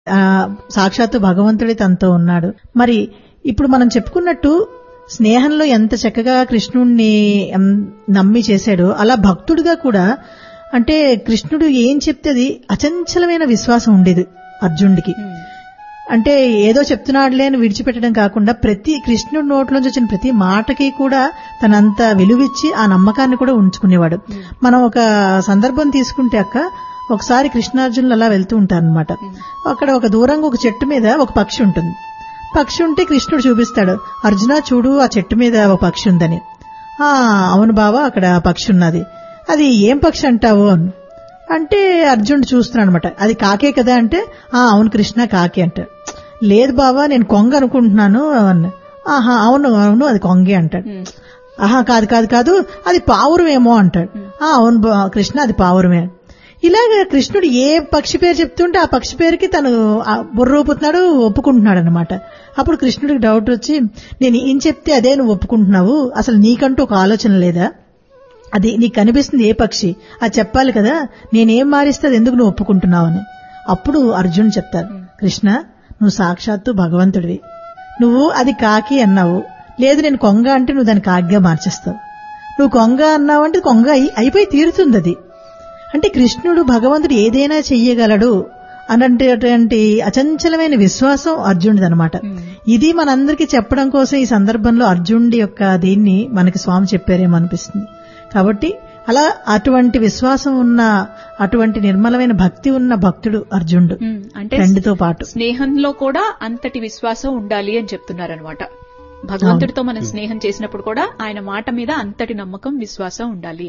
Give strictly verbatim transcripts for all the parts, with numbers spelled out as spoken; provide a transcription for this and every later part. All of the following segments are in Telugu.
ఆ, సాక్షాత్తు భగవంతుడి తనతో ఉన్నాడు. మరి ఇప్పుడు మనం చెప్పుకున్నట్టు స్నేహంలో ఎంత చక్కగా కృష్ణుణ్ణి ఎం, నమ్మి చేశాడో అలా భక్తుడిగా కూడా అంటే కృష్ణుడు ఏం చెప్తే అది అచంచలమైన విశ్వాసం ఉండేది అర్జునుడికి. అంటే ఏదో చెప్తున్నాడులే అని విడిచిపెట్టడం కాకుండా ప్రతి కృష్ణుడి నోట్లోంచి వచ్చిన ప్రతి మాటకి కూడా తనంత విలువిచ్చి ఆ నమ్మకాన్ని కూడా ఉంచుకునేవాడు. మనం ఒక సందర్భం తీసుకుంటే అక్క, ఒకసారి కృష్ణార్జునులు అలా వెళ్తూ ఉంటారనమాట. అక్కడ ఒక దూరంగా ఒక చెట్టు మీద ఒక పక్షి ఉంటుంది. పక్షి ఉంటే కృష్ణుడు చూపిస్తాడు, అర్జున చూడు ఆ చెట్టు మీద ఒక పక్షి ఉందని. ఆ అవును బావా అక్కడ పక్షి ఉన్నది, అది ఏం పక్షి అంటావు అని అంటే అర్జునుడు చూస్తున్నాడు అనమాట. అది కాకే కదా అంటే ఆ అవును కృష్ణ కాకే అంటాడు. లేదు బావా నేను కొంగ అనుకుంటున్నాను అన్న. ఆహా అవును అవును అది కొంగే అంటాడు. ఆహా కాదు కాదు కాదు అది పావురమేమో అంటాడు. ఆ అవును బా- కృష్ణ అది పావురమే. ఇలాగ కృష్ణుడు ఏ పక్షి పేరు చెప్తుంటే ఆ పక్షి పేరుకి తను ఆ బుర్ర ఊపుతున్నాడు, ఒప్పుకుంటున్నాడు అనమాట. అప్పుడు కృష్ణుడికి డౌట్ వచ్చి, నేను ఏం చెప్తే అదే నువ్వు ఒప్పుకుంటున్నావు, అసలు నీకంటూ ఒక ఆలోచన లేదా, అది నీకు కనిపిస్తుంది ఏ పక్షి అది చెప్పాలి కదా, నేనేం మారిస్తే అది ఎందుకు నువ్వు ఒప్పుకుంటున్నావు అని. అప్పుడు అర్జున్ చెప్తారు, కృష్ణ నువ్వు సాక్షాత్తు భగవంతుడివి, నువ్వు అది కాకి అన్నావు, లేదు నేను కొంగ అంటే నువ్వు దాన్ని కాకిగా మార్చేస్తావు, నువ్వు కొంగ అన్నావు అంటే కొంగ అయి- అయిపోయి తీరుతుంది అది. అంటే కృష్ణుడు భగవంతుడు ఏదైనా చెయ్యగలడు అన్నటువంటి అచంచలమైన విశ్వాసం అర్జునుడిది అనమాట. ఇది మనందరికీ చెప్పడం కోసం ఈ సందర్భంలో అర్జునుడి యొక్క దీన్ని మనకి స్వామి చెప్పారేమో అనిపిస్తుంది. కాబట్టి అలా అటువంటి విశ్వాసం ఉన్న, అటువంటి నిర్మలమైన భక్తి ఉన్న భక్తుడు అర్జునుడు. ఉమ్, అంటే తండ్రితో పాటు స్నేహంలో కూడా అంతటి విశ్వాసం ఉండాలి అని చెప్తున్నారనమాట. భగవంతుడితో మనం స్నేహం చేసినప్పుడు కూడా ఆయన మాట మీద అంతటి నమ్మకం, విశ్వాసం ఉండాలి.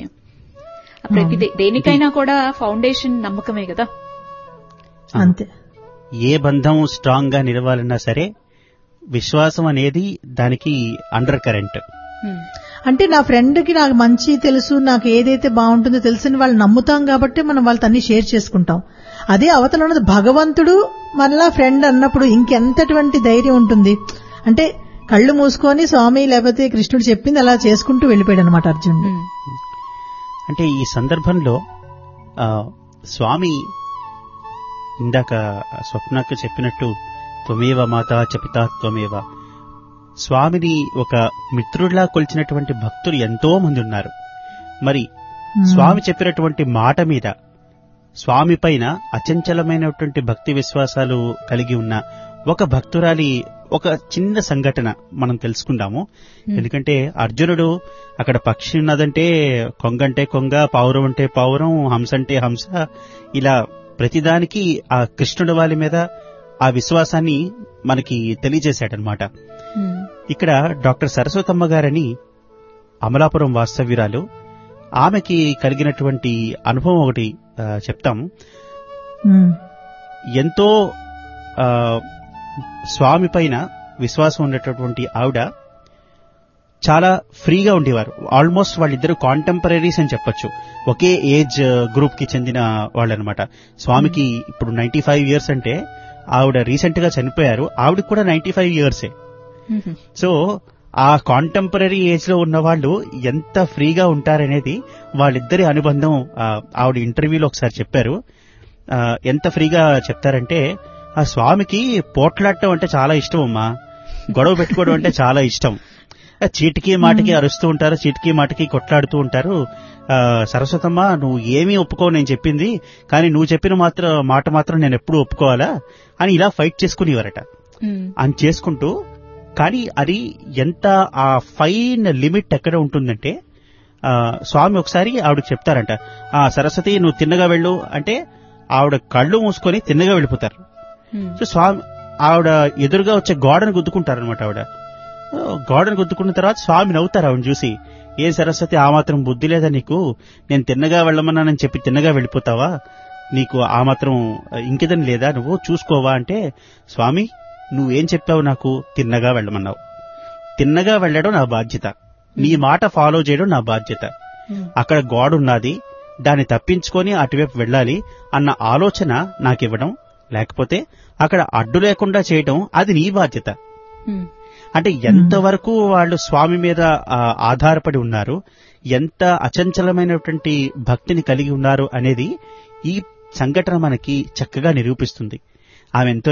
ప్రతి దే- దేనికైనా కూడా ఫౌండేషన్ నమ్మకమే కదా. అంతే. ఏ బంధం స్ట్రాంగ్ గా నిలవాలన్నా సరే విశ్వాసం అనేది దానికి అండర్ కరెంట్. ఉమ్, అంటే నా ఫ్రెండ్ కి నాకు మంచి తెలుసు, నాకు ఏదైతే బాగుంటుందో తెలుసని వాళ్ళు నమ్ముతాం కాబట్టి మనం వాళ్ళతో అన్ని షేర్ చేసుకుంటాం. అదే అవతల ఉన్నది భగవంతుడు మళ్ళా ఫ్రెండ్ అన్నప్పుడు ఇంకెంతటువంటి ధైర్యం ఉంటుంది. అంటే కళ్ళు మూసుకొని స్వామి లేకపోతే కృష్ణుడు చెప్పింది అలా చేసుకుంటూ వెళ్ళిపోయాడు అనమాట అర్జునుడు. ఉమ్, అంటే ఈ సందర్భంలో ఆ, స్వామి ఇందాక స్వప్నకు చెప్పినట్టు త్వమేవ మాతా చ పితా త్వమేవ, స్వామిని ఒక మిత్రుడిలా కొలిచినటువంటి భక్తులు ఎంతో మంది ఉన్నారు. మరి స్వామి చెప్పినటువంటి మాట మీద స్వామి పైన అచంచలమైనటువంటి భక్తి విశ్వాసాలు కలిగి ఉన్న ఒక భక్తురాలి ఒక చిన్న సంఘటన మనం తెలుసుకుందాము. ఎందుకంటే అర్జునుడు అక్కడ పక్షి ఉన్నదంటే కొంగంటే కొంగ, పావురం అంటే పావురం, హంస అంటే హంస, ఇలా ప్రతిదానికి ఆ కృష్ణుడి వాళ్ళ మీద ఆ విశ్వాసాన్ని మనకి తెలియజేశాడనమాట. ఉమ్, ఇక్కడ డాక్టర్ సరస్వతమ్మ గారని అమలాపురం వాస్తవ్యురాలు, ఆమెకి కలిగినటువంటి అనుభవం ఒకటి ఆ, చెప్తాం. ఉమ్. ఎంతో ఆ, స్వామి పైన విశ్వాసం ఉన్నటువంటి ఆవిడ చాలా ఫ్రీగా ఉండేవారు. ఆల్మోస్ట్ వాళ్ళిద్దరు కాంటెంపరీస్ అని చెప్పొచ్చు, ఒకే ఏజ్ గ్రూప్ కి చెందిన వాళ్ళనమాట. స్వామికి ఇప్పుడు నైన్టీ ఫైవ్ ఇయర్స్ అంటే ఆవిడ రీసెంట్ గా చనిపోయారు, ఆవిడకి కూడా నైన్టీ ఫైవ్ ఇయర్సే. ఉమ్, సో ఆ కాంటెంపరీ ఏజ్ లో ఉన్న వాళ్ళు ఎంత ఫ్రీగా ఉంటారనేది వాళ్ళిద్దరి అనుబంధం ఆ, ఆవిడ ఇంటర్వ్యూలో ఒకసారి చెప్పారు. ఆ, ఎంత ఫ్రీగా చెప్తారంటే, ఆ స్వామికి పోట్లాడటం అంటే చాలా ఇష్టం అమ్మా, గొడవ పెట్టుకోవడం అంటే చాలా ఇష్టం. ఆ, చీటికి మాటికి అరుస్తూ ఉంటారు, చీటికి మాటికి కొట్లాడుతూ ఉంటారు. ఆ, సరస్వతమ్మ నువ్వు ఏమీ ఒప్పుకోవు నేను చెప్పింది, కానీ నువ్వు చెప్పిన మాత్రం మాట మాత్రం నేను ఎప్పుడు ఒప్పుకోవాలా అని ఇలా ఫైట్ చేసుకునేవారట. ఉమ్, అని చేసుకుంటూ, కానీ అది ఎంత ఆ ఫైన్ లిమిట్ ఎక్కడ ఉంటుందంటే, ఆ, స్వామి ఒకసారి ఆవిడకి చెప్తారంట, ఆ సరస్వతి నువ్వు తిన్నగా వెళ్ళు అంటే ఆవిడ కళ్ళు మూసుకొని తిన్నగా వెళ్ళిపోతారు. ఉమ్, సో స్వామి ఆవిడ ఎదురుగా వచ్చే గోడను గుద్దుకుంటారనమాట. ఆవిడ ఆ, గోడను గుద్దుకున్న తర్వాత స్వామి నవ్వుతారు ఆవిడ చూసి, ఏ సరస్వతి ఆ మాత్రం బుద్ధి లేదా నీకు, నేను తిన్నగా వెళ్ళమన్నానని చెప్పి తిన్నగా వెళ్ళిపోతావా, నీకు ఆ మాత్రం ఇంకేదని లేదా, నువ్వు చూసుకోవా అంటే, స్వామి నువ్వేం చెప్పావు, నాకు తిన్నగా వెళ్ళమన్నావు, తిన్నగా వెళ్ళడం నా బాధ్యత, నీ మాట ఫాలో చేయడం నా బాధ్యత, ఉమ్, అక్కడ గోడ ఉన్నది దాన్ని తప్పించుకొని అటువైపు వెళ్ళాలి అన్న ఆలోచన నాకివ్వడం, లేకపోతే అక్కడ అడ్డు లేకుండా చేయడం అది నీ బాధ్యత. ఉమ్, అంటే ఎంతవరకు వాళ్ళు స్వామి మీద ఆ, ఆధారపడి ఉన్నారు, ఎంత అచంచలమైనటువంటి భక్తిని కలిగి ఉన్నారు అనేది ఈ సంఘటన మనకి చక్కగా నిరూపిస్తుంది. ఆమె ఎంతో